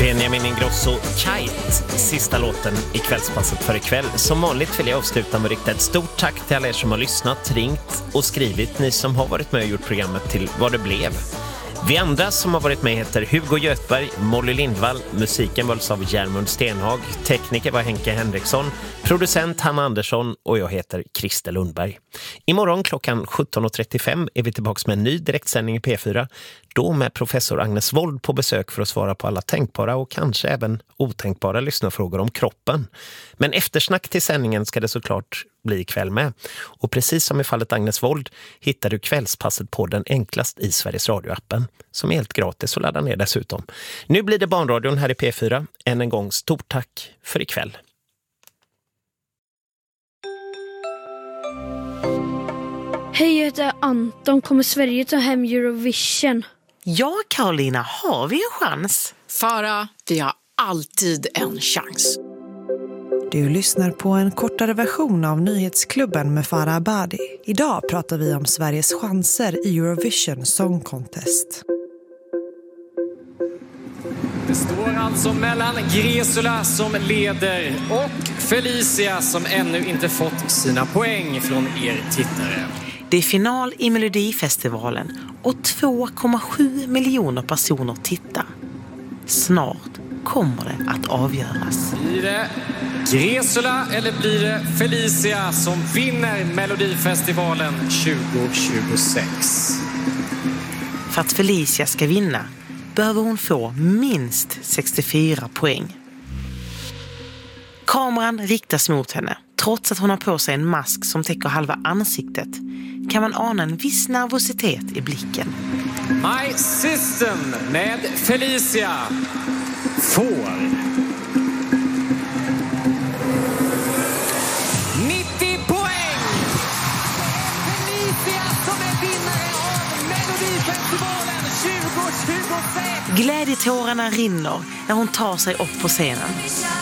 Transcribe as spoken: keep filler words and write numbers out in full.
Benjamin Ingrosso, Kite, sista låten i kvällspasset för ikväll. Som vanligt vill jag avsluta med att rikta ett stort tack till alla er som har lyssnat, ringt och skrivit. Ni som har varit med och gjort programmet till vad det blev. Vi andra som har varit med heter Hugo Göthberg, Molly Lindvall, musiken vals av Järmund Stenhag, tekniker var Henke Henriksson, producent Hanna Andersson och jag heter Christer Lundberg. Imorgon klockan sjutton och trettiofem är vi tillbaka med en ny direktsändning i P fyra, då med professor Agnes Wold på besök för att svara på alla tänkbara och kanske även otänkbara lyssnarfrågor om kroppen. Men eftersnack till sändningen ska det såklart bli ikväll med. Och precis som i fallet Agnes Wold hittar du kvällspasset på den enklast i Sveriges Radio-appen, som är helt gratis att ladda ner dessutom. Nu blir det Barnradion här i P fyra. Än en gång stort tack för ikväll. Hej, jag heter Anton. Kommer Sverige ta hem Eurovision? Ja, Karolina, har vi en chans? Farah, vi har alltid en chans. Du lyssnar på en kortare version av Nyhetsklubben med Farah Abadi. Idag pratar vi om Sveriges chanser i Eurovision Song Contest. Det står alltså mellan Gresula som leder och Felicia som ännu inte fått sina poäng från er tittare. Det är final i Melodifestivalen och två komma sju miljoner personer tittar. Snart kommer det att avgöras. Blir det Gresula eller blir det Felicia som vinner Melodifestivalen tjugo tjugosex? För att Felicia ska vinna behöver hon få minst sextiofyra poäng. Kameran riktas mot henne. Trots att hon har på sig en mask som täcker halva ansiktet kan man ana en viss nervositet i blicken. My System med Felicia får nittio poäng! Felicia som är vinnare av Melodifestivalen tjugo tjugosex! Glädjetårarna rinner när hon tar sig upp på scenen.